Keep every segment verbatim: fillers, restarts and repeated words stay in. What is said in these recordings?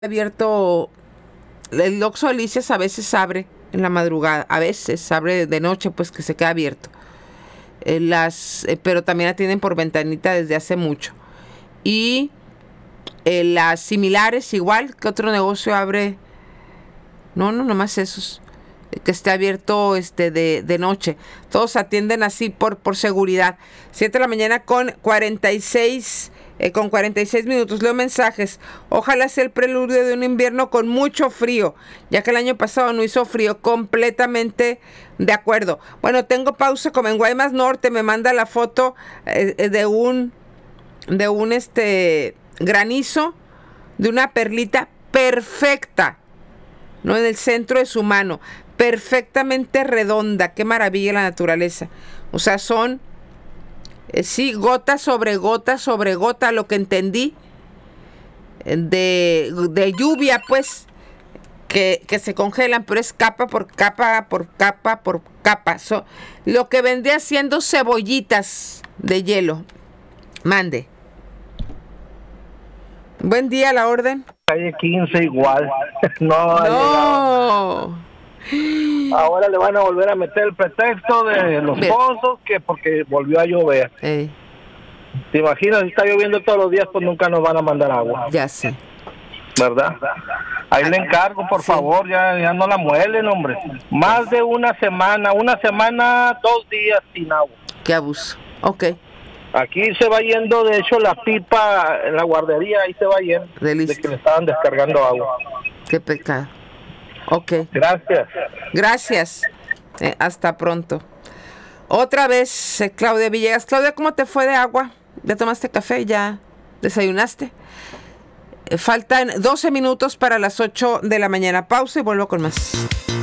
abierto, el Oxxo Alicias a veces abre en la madrugada, a veces abre de noche, pues que se queda abierto. Eh, las, eh, pero también atienden por ventanita desde hace mucho. Y eh, las similares, igual que otro negocio abre, no, no, nomás esos, eh, que esté abierto este de, de noche. Todos atienden así por, por seguridad. siete de la mañana con cuarenta y seis Eh, con cuarenta y seis minutos. Leo mensajes. Ojalá sea el preludio de un invierno con mucho frío, ya que el año pasado no hizo frío. Completamente de acuerdo. Bueno, tengo pausa. Como en Guaymas Norte me manda la foto eh, de un de un este granizo, de una perlita perfecta, no, en el centro de su mano, perfectamente redonda. Qué maravilla la naturaleza. O sea, son Eh, sí, gota sobre gota sobre gota, lo que entendí, de, de lluvia, pues, que, que se congelan, pero es capa por capa, por capa, por capa. So, lo que vendría siendo cebollitas de hielo. Mande. Buen día, a la orden. Calle quince igual. No. No. Ahora le van a volver a meter el pretexto de los Bien. pozos, que porque volvió a llover. Ey, ¿Te imaginas? Si está lloviendo todos los días, pues nunca nos van a mandar agua, ya sé. ¿verdad? Ahí le encargo, por Sí. favor, ya, ya no la muelen, hombre. Más de una semana, una semana, dos días sin agua. Qué abuso. Ok, Aquí se va yendo, de hecho, la pipa en la guardería, ahí se va yendo, Delicioso. de que le estaban descargando agua. qué pecado. Ok. Gracias. Gracias. Eh, hasta pronto. Otra vez, eh, Claudia Villegas. Claudia, ¿cómo te fue de agua? ¿Ya tomaste café? ¿Ya desayunaste? Eh, faltan doce minutos para las ocho de la mañana. Pausa y vuelvo con más.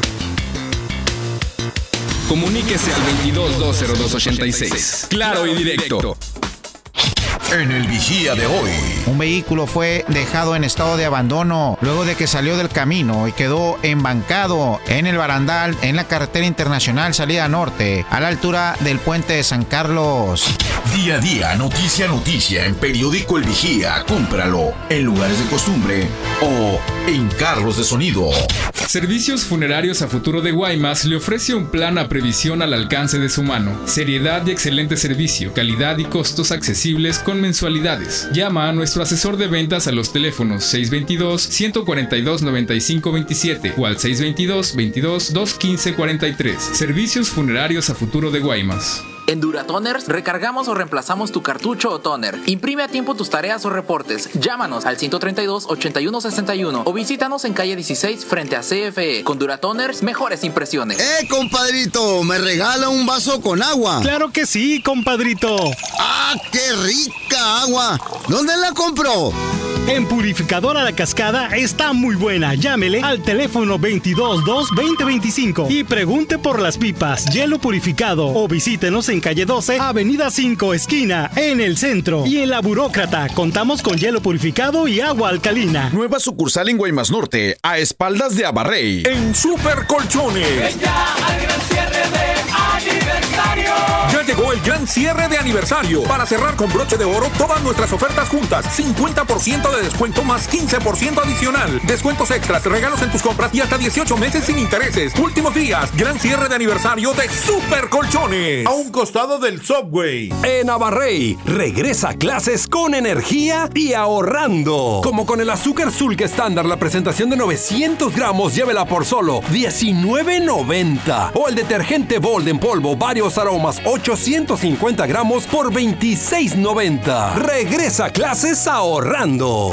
Comuníquese al veintidós dos cero dos ochenta y seis. Claro y directo. En el Vigía de hoy. Un vehículo fue dejado en estado de abandono luego de que salió del camino y quedó embancado en el barandal en la carretera internacional salida norte, a la altura del puente de San Carlos. Día a día, noticia a noticia en Periódico El Vigía. Cómpralo en lugares de costumbre o en carros de sonido. Servicios Funerarios a Futuro de Guaymas le ofrece un plan a previsión al alcance de su mano. Seriedad y excelente servicio, calidad y costos accesibles con mensualidades. Llama a nuestro asesor de ventas a los teléfonos seis dos dos, uno cuatro dos, nueve cinco dos siete o al seis dos dos, veintidós, dos quince cuarenta y tres. Servicios Funerarios a Futuro de Guaymas. En Duratoners recargamos o reemplazamos tu cartucho o toner. Imprime a tiempo tus tareas o reportes. Llámanos al ciento treinta y dos, ochenta y uno sesenta y uno o visítanos en calle dieciséis frente a C F E. Con Duratoners, mejores impresiones. ¡Eh, compadrito! ¿Me regala un vaso con agua? ¡Claro que sí, compadrito! ¡Ah, qué rica agua! ¿Dónde la compró? En Purificadora La Cascada está muy buena. Llámele al teléfono veintidós dos, veinte veinticinco y pregunte por las pipas, hielo purificado, o visítenos en calle doce, avenida cinco, esquina, en el centro. Y en La Burócrata contamos con hielo purificado y agua alcalina. Nueva sucursal en Guaymas Norte, a espaldas de Abarrey. En Super Colchones. Ya al gran cierre de aniversario. Ya llegó el gran cierre de aniversario. Para cerrar con broche de oro todas nuestras ofertas juntas. cincuenta por ciento de descuento más quince por ciento adicional. Descuentos extras, regalos en tus compras y hasta dieciocho meses sin intereses. Últimos días, gran cierre de aniversario de Super Colchones. A un costado del Subway. En Abarrey, regresa a clases con energía y ahorrando. Como con el azúcar Sulk estándar, la presentación de novecientos gramos, llévela por solo diecinueve noventa. O el detergente Bold en polvo, varios aromas, ochocientos cincuenta gramos por veintiséis noventa. Regresa a clases ahorrando.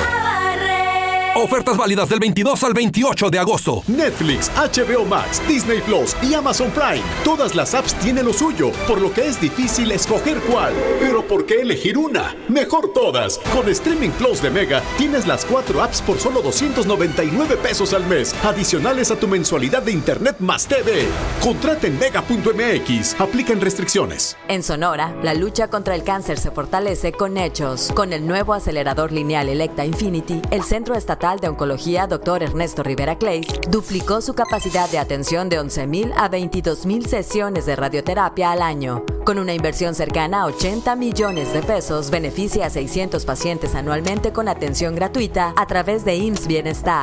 Ofertas válidas del veintidós al veintiocho de agosto. Netflix, H B O Max, Disney Plus y Amazon Prime. Todas las apps tienen lo suyo, por lo que es difícil escoger cuál. Pero ¿por qué elegir una? Mejor todas. Con Streaming Plus de Mega tienes las cuatro apps por solo doscientos noventa y nueve pesos al mes, adicionales a tu mensualidad de internet más T V. Contrata en mega punto m x. Aplican restricciones. En Sonora, la lucha contra el cáncer se fortalece con hechos. Con el nuevo acelerador lineal Electa Infinity, el Centro Estatal Estatal de Oncología, doctor Ernesto Rivera Clays, duplicó su capacidad de atención de once mil a veintidós mil sesiones de radioterapia al año. Con una inversión cercana a ochenta millones de pesos, beneficia a seiscientos pacientes anualmente con atención gratuita a través de I M S S Bienestar.